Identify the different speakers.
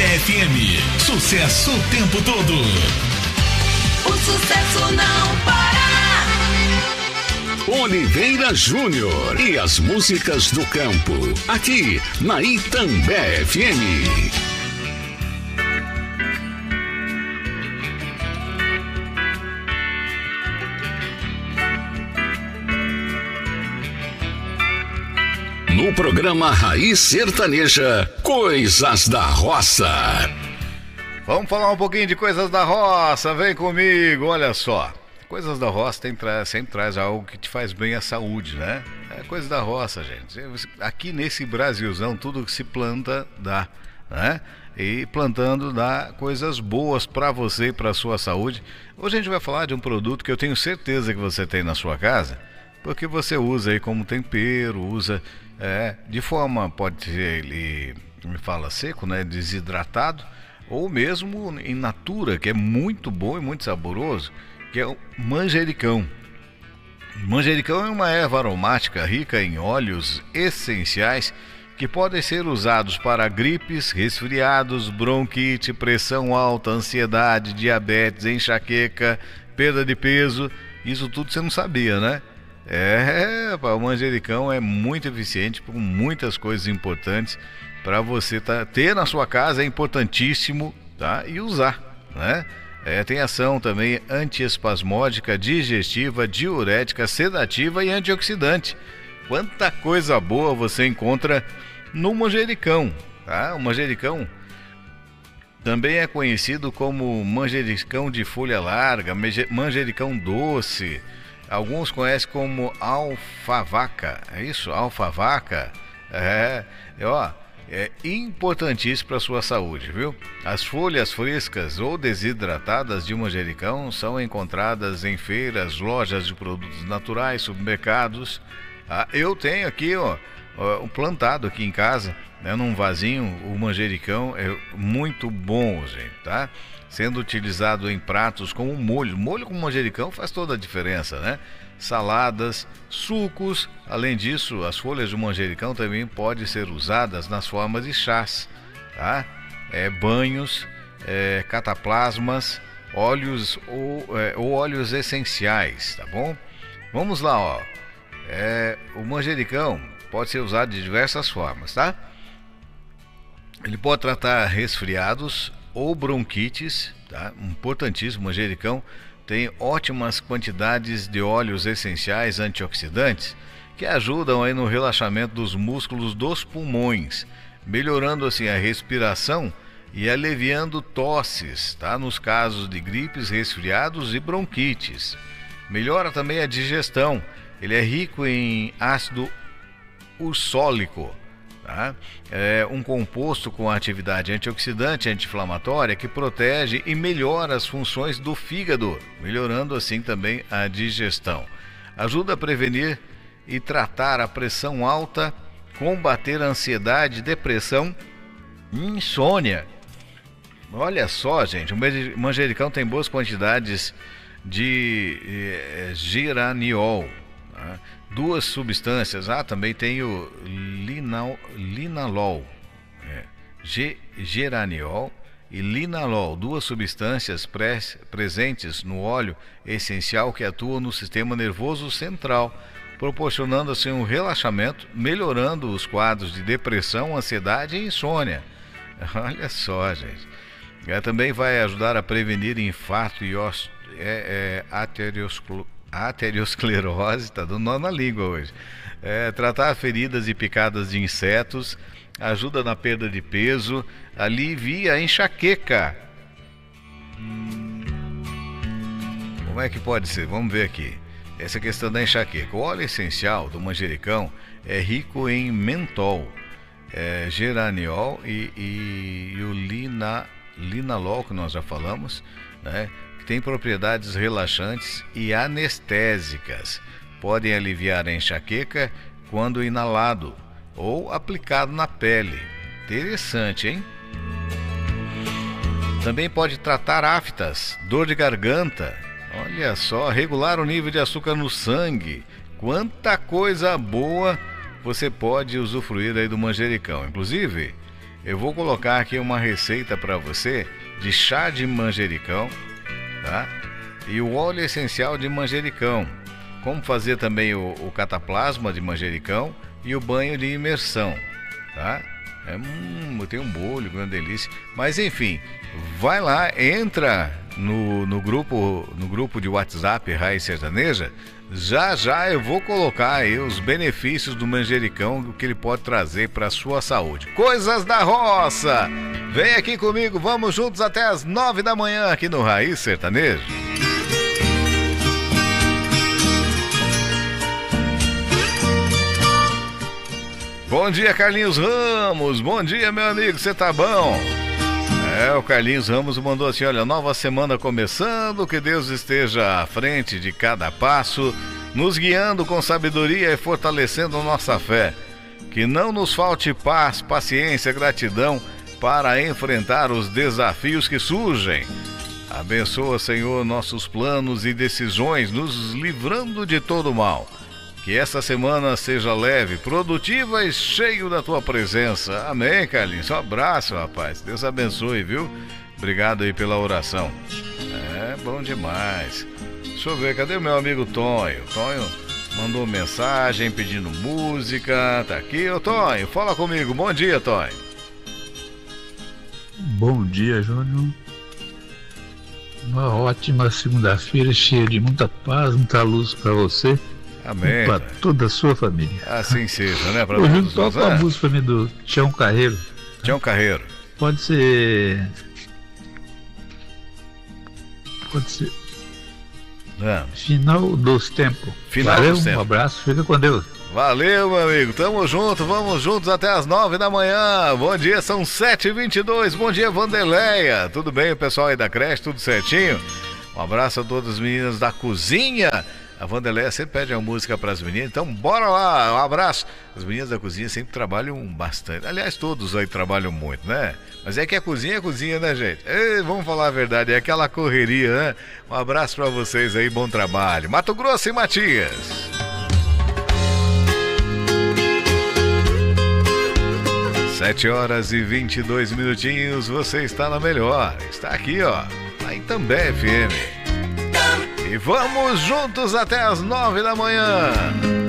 Speaker 1: FM. Sucesso o tempo todo.
Speaker 2: O sucesso não para.
Speaker 3: Oliveira Júnior e as músicas do campo. Aqui na Itambé FM. No programa Raiz Sertaneja, Coisas da Roça.
Speaker 4: Vamos falar um pouquinho de Coisas da Roça, vem comigo, olha só. Coisas da Roça sempre traz algo que te faz bem à saúde, né? É Coisas da Roça, gente. Aqui nesse Brasilzão, tudo que se planta dá, né? E plantando dá coisas boas para você e para sua saúde. Hoje a gente vai falar de um produto que eu tenho certeza que você tem na sua casa, porque você usa aí como tempero, usa de forma, pode ser ele, me fala seco, né, desidratado, ou mesmo in natura, que é muito bom e muito saboroso, que é o manjericão. Manjericão é uma erva aromática rica em óleos essenciais que podem ser usados para gripes, resfriados, bronquite, pressão alta, ansiedade, diabetes, enxaqueca, perda de peso. Isso tudo você não sabia, né? O manjericão é muito eficiente com muitas coisas importantes para você ter na sua casa, é importantíssimo, tá? E usar, né? Tem ação também antiespasmódica, digestiva, diurética, sedativa e antioxidante. Quanta coisa boa você encontra no manjericão, tá? O manjericão também é conhecido como manjericão de folha larga, manjericão doce. Alguns conhecem como alfavaca, é isso? Alfavaca? É importantíssimo para a sua saúde, viu? As folhas frescas ou desidratadas de manjericão são encontradas em feiras, lojas de produtos naturais, supermercados. Eu tenho aqui, um plantado aqui em casa, né, num vasinho. O manjericão é muito bom, gente, tá? Sendo utilizado em pratos como molho. Molho com manjericão faz toda a diferença, né? Saladas, sucos. Além disso, as folhas de manjericão também podem ser usadas nas formas de chás, tá? Banhos, cataplasmas, óleos ou óleos essenciais, tá bom? Vamos lá, ó. O manjericão pode ser usado de diversas formas, tá? Ele pode tratar resfriados ou bronquites, tá? Importantíssimo. Manjericão tem ótimas quantidades de óleos essenciais antioxidantes que ajudam aí no relaxamento dos músculos dos pulmões, melhorando assim a respiração e aliviando tosses, tá? Nos casos de gripes, resfriados e bronquites. Melhora também a digestão. Ele é rico em ácido ursólico, tá? É um composto com atividade antioxidante e anti-inflamatória que protege e melhora as funções do fígado, melhorando assim também a digestão. Ajuda a prevenir e tratar a pressão alta, combater a ansiedade, depressão e insônia. Olha só, gente, o manjericão tem boas quantidades de geraniol, tá? Duas substâncias, também tem o linalol, geraniol e linalol, duas substâncias presentes no óleo essencial que atuam no sistema nervoso central, proporcionando assim um relaxamento, melhorando os quadros de depressão, ansiedade e insônia. Olha só, gente. Também vai ajudar a prevenir infarto e aterosclerose, tá dando nó na língua hoje. Tratar feridas e picadas de insetos, ajuda na perda de peso, alivia a enxaqueca. Como é que pode ser? Vamos ver aqui. Essa questão da enxaqueca. O óleo essencial do manjericão é rico em mentol, geraniol e o linalol, que nós já falamos, né? Tem propriedades relaxantes e anestésicas. Podem aliviar a enxaqueca quando inalado ou aplicado na pele. Interessante, hein? Também pode tratar aftas, dor de garganta. Olha só, regular o nível de açúcar no sangue. Quanta coisa boa você pode usufruir aí do manjericão. Inclusive, eu vou colocar aqui uma receita para você de chá de manjericão, tá? E o óleo essencial de manjericão. Como fazer também o cataplasma de manjericão e o banho de imersão, tá? Tem um bolho, uma delícia. Mas enfim, vai lá, entra no grupo de WhatsApp Raiz Sertaneja. Já eu vou colocar aí os benefícios do manjericão, o que ele pode trazer para a sua saúde. Coisas da roça! Vem aqui comigo, vamos juntos até as 9 da manhã aqui no Raiz Sertaneja. Bom dia, Carlinhos Ramos. Bom dia, meu amigo, você tá bom? O Carlinhos Ramos mandou assim: olha, nova semana começando, que Deus esteja à frente de cada passo, nos guiando com sabedoria e fortalecendo nossa fé. Que não nos falte paz, paciência, gratidão para enfrentar os desafios que surgem. Abençoa, Senhor, nossos planos e decisões, nos livrando de todo mal. Que essa semana seja leve, produtiva e cheio da tua presença. Amém, Carlinhos. Um abraço, rapaz. Deus abençoe, viu? Obrigado aí pela oração. Bom demais. Deixa eu ver, cadê o meu amigo Tonho? Tonho mandou mensagem pedindo música. Tá aqui, ô Tonho. Fala comigo. Bom dia, Tonho.
Speaker 5: Bom dia, Júnior. Uma ótima segunda-feira, cheia de muita paz, muita luz para você.
Speaker 4: Amém.
Speaker 5: Para toda a sua família.
Speaker 4: Assim seja, né?
Speaker 5: Ô, Júnior, toca a música pra mim do Tião Carreiro.
Speaker 4: Tião Carreiro.
Speaker 5: Pode ser. Final dos tempos.
Speaker 4: Valeu, dos tempos.
Speaker 5: Um abraço, fica com Deus.
Speaker 4: Valeu, meu amigo, tamo junto, vamos juntos até as 9 da manhã. Bom dia, são 7h22. Bom dia, Vandeleia. Tudo bem, o pessoal aí da creche, tudo certinho? Um abraço a todas as meninas da cozinha. A Vandeleia sempre pede uma música para as meninas, então bora lá, um abraço. As meninas da cozinha sempre trabalham bastante, aliás, todos aí trabalham muito, né? Mas é que a cozinha é cozinha, né, gente? Vamos falar a verdade, é aquela correria, né? Um abraço para vocês aí, bom trabalho. Mato Grosso e Matias. Sete horas e 22 minutinhos, você está na melhor. Está aqui, ó, na Itambé FM. E vamos juntos até as 9 da manhã.